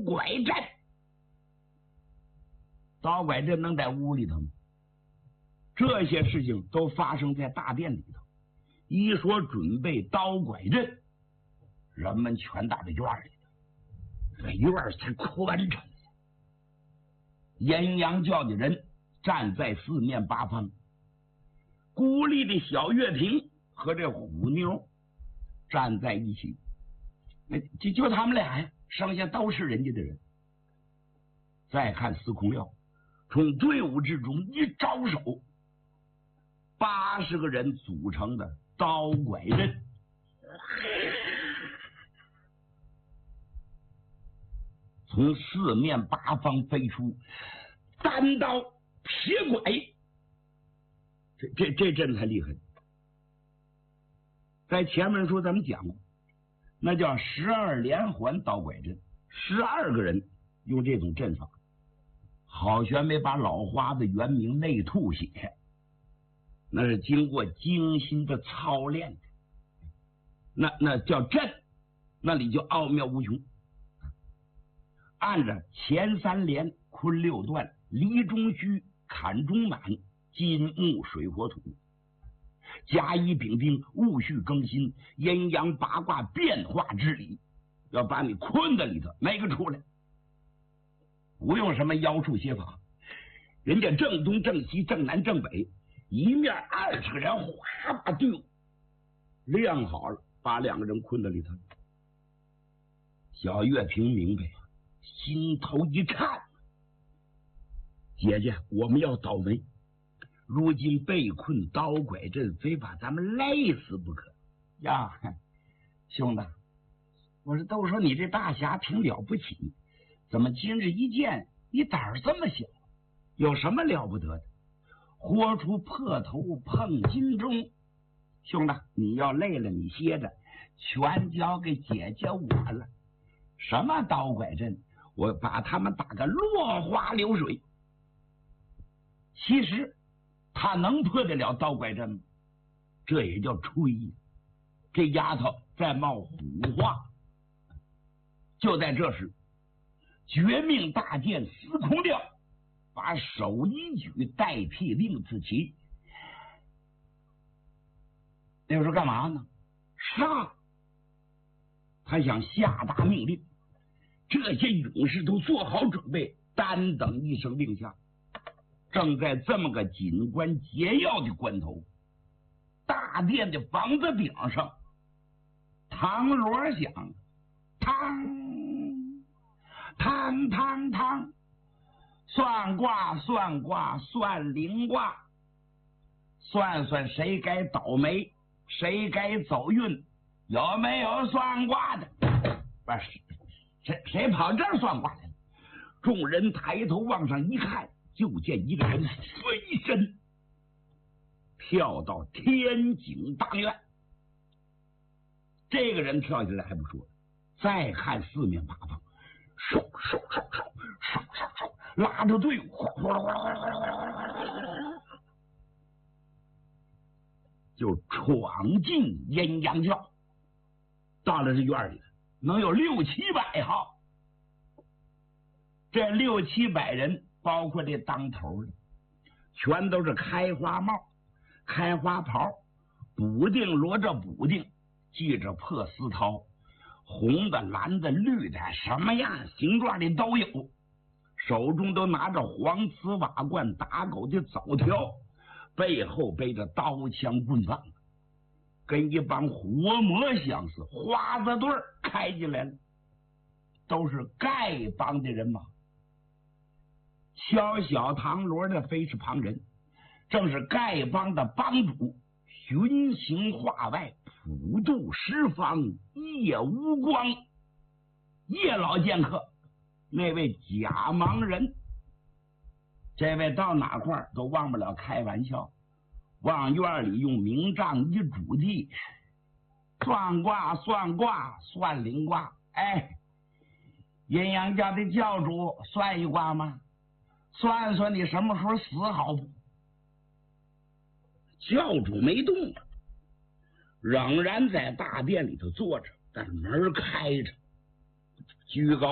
拐阵。捣拐阵能在屋里头吗？这些事情都发生在大殿里头。一说准备捣拐阵，人们全到这院里头，这院才宽敞。阴阳教的人站在四面八方，孤立的小月平和这虎妞站在一起，就他们俩呀，剩下都是人家的人。再看司空廖，从队伍之中一招手，80个人组成的捣拐阵，从四面八方飞出单刀撇拐，这阵才厉害。在前面说咱们讲过，那叫12连环捣拐阵，12个人用这种阵法。好悬没把老花子原名内吐写下，那是经过精心的操练的，那叫阵，那里就奥妙无穷。按着前3连坤6段，离中虚，坎中满，金木水火土，甲乙丙丁，戊戌庚辛，阴阳八卦变化之理，要把你困在里头没个出来。不用什么妖术邪法，人家正东正西正南正北一面20个人，哗把队伍亮好了，把2个人困在里头。小月平明白，心头一颤，姐姐，我们要倒霉，如今被困捣拐阵，非把咱们累死不可呀！兄弟，我这都说你这大侠挺了不起，怎么今日一见你胆儿这么小？有什么了不得的？豁出破头碰金钟。兄弟，你要累了你歇着，全交给姐姐我了。什么捣拐阵，我把他们打个落花流水。其实他能破得了捣拐阵吗？这也叫吹。这丫头在冒虎话。就在这时，绝命大剑司空廖把手一举，代替令自齐。那时候干嘛呢？杀！他想下达命令，这些勇士都做好准备，单等一声令下。正在这么个紧关节要的关头，大殿的房子顶上，唐锣响，嘡嘡嘡嘡，算卦算卦算灵卦，算算谁该倒霉，谁该走运，有没有算卦的？不是谁跑这儿算卦来了？众人抬头往上一看，就见一个人飞身跳到天井大院。这个人跳下来还不说，再看四面八方，嗖，拉着队伍就闯进阴阳教。到了这院里能有600-700号，这600-700人包括这当头的，全都是开花帽、开花袍，补丁罗着补丁，系着破丝绦，红的、蓝的、绿的，什么样形状的都有，手中都拿着黄瓷瓦罐打狗的枣条，背后背着刀枪棍棒，跟一帮活魔相似。花子队开进来了，都是丐帮的人马。敲小堂锣的非是旁人，正是丐帮的帮主，巡行化外，普渡十方，夜无光，叶老剑客，那位假盲人。这位到哪块都忘不了开玩笑，往院里用明杖一拄地，算卦算卦算灵卦。哎，阴阳家的教主算一卦吗？算算你什么时候死好不？教主没动，仍然在大殿里头坐着，但门开着，居高